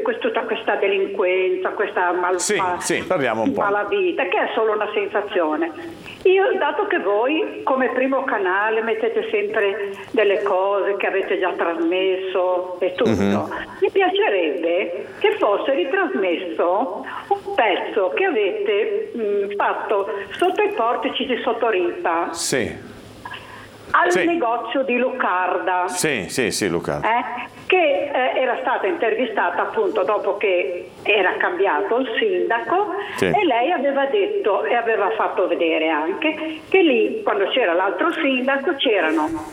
tutta questa delinquenza, questa parliamo un po'. malavita, che è solo una sensazione. Io, dato che voi come primo canale mettete sempre delle cose che avete già trasmesso e tutto, mi piacerebbe che fosse ritrasmesso un pezzo che avete fatto sotto i portici di Sottoripa. Sì. Al negozio di Lucarda. Sì, Lucarda. Che era stata intervistata appunto dopo che era cambiato il sindaco, e lei aveva detto e aveva fatto vedere anche che lì, quando c'era l'altro sindaco, c'era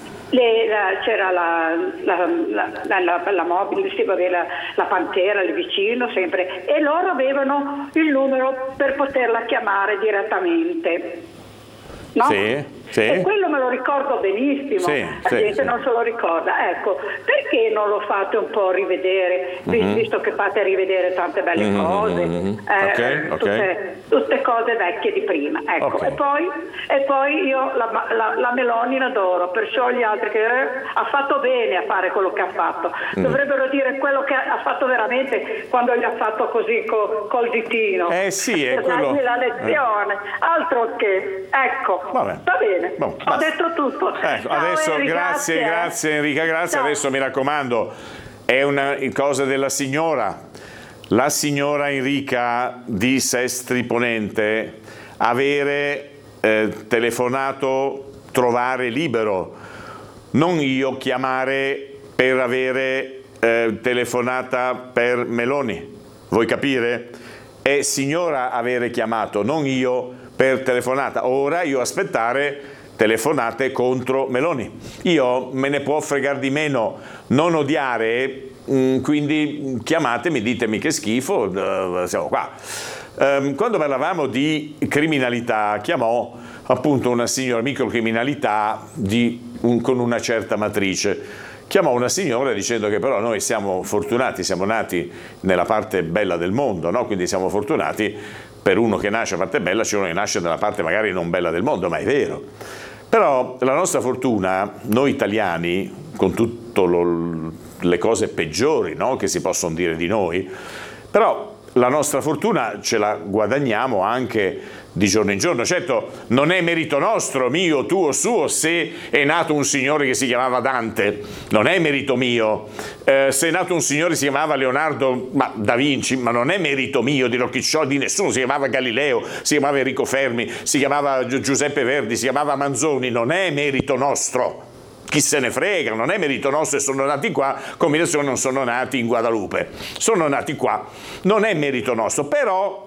la mobile, la Pantera lì vicino sempre, e loro avevano il numero per poterla chiamare direttamente. No? Sì. E quello me lo ricordo benissimo, la gente non se lo ricorda. Ecco, perché non lo fate un po' rivedere, visto che fate rivedere tante belle cose, tutte cose vecchie di prima. Ecco. E poi io la Meloni l'adoro, perciò gli altri che ha fatto bene a fare quello che ha fatto. Dovrebbero dire quello che ha fatto veramente quando gli ha fatto così col ditino. Per dargli la lezione. Altro che, ecco, va bene. Ho detto tutto. Adesso grazie Enrica, grazie. Ciao. Adesso mi raccomando, è una cosa della signora. La signora Enrica di Sestri Ponente avere telefonato, trovare libero, non io chiamare per avere telefonata per Meloni. Vuoi capire? È signora avere chiamato, non io per telefonata. Ora io aspettare telefonate contro Meloni. Io me ne può fregare di meno, non odiare, quindi chiamatemi, ditemi che schifo, siamo qua. Quando parlavamo di criminalità, chiamò appunto una signora, microcriminalità con una certa matrice. Chiamò una signora dicendo che però noi siamo fortunati, siamo nati nella parte bella del mondo, no? Quindi siamo fortunati. Per uno che nasce a parte bella, c'è uno che nasce nella parte magari non bella del mondo, ma è vero. Però la nostra fortuna, noi italiani, con tutte le cose peggiori, no, che si possono dire di noi, però la nostra fortuna ce la guadagniamo anche di giorno in giorno. Certo, non è merito nostro, mio, tuo, suo, se è nato un signore che si chiamava Dante, non è merito mio. Se è nato un signore che si chiamava Leonardo da Vinci, ma non è merito mio, di Rocchiccioli, di nessuno. Si chiamava Galileo, si chiamava Enrico Fermi, si chiamava Giuseppe Verdi, si chiamava Manzoni, non è merito nostro. Chi se ne frega, non è merito nostro, e sono nati qua, come adesso non sono nati in Guadalupe, sono nati qua, non è merito nostro. Però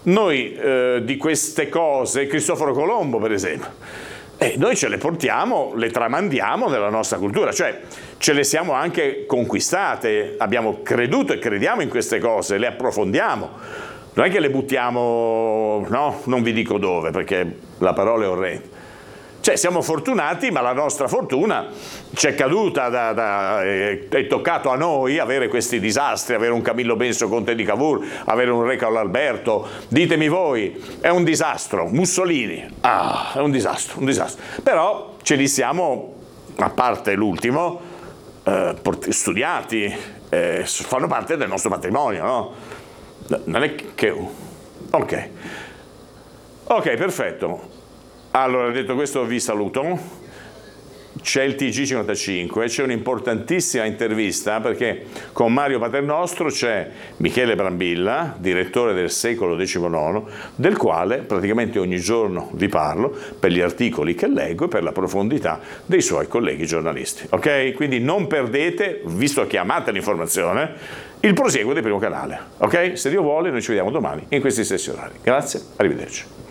noi di queste cose, Cristoforo Colombo per esempio, noi ce le portiamo, le tramandiamo nella nostra cultura, cioè ce le siamo anche conquistate, abbiamo creduto e crediamo in queste cose, le approfondiamo, non è che le buttiamo, no, non vi dico dove perché la parola è orrenda. Cioè siamo fortunati, ma la nostra fortuna ci è caduta, è toccato a noi avere questi disastri, avere un Camillo Benso conte di Cavour, avere un re Carlo Alberto. Ditemi voi, è un disastro. Mussolini, è un disastro. Però ce li siamo, a parte l'ultimo, studiati, fanno parte del nostro patrimonio, no? Non è che... Ok, perfetto. Allora, detto questo vi saluto. C'è il TG55, c'è un'importantissima intervista perché con Mario Paternostro c'è Michele Brambilla, direttore del Secolo XIX, del quale praticamente ogni giorno vi parlo per gli articoli che leggo e per la profondità dei suoi colleghi giornalisti. Ok? Quindi non perdete, visto che amate l'informazione, il prosieguo del primo canale. Ok? Se Dio vuole noi ci vediamo domani in questi stessi orari. Grazie, arrivederci.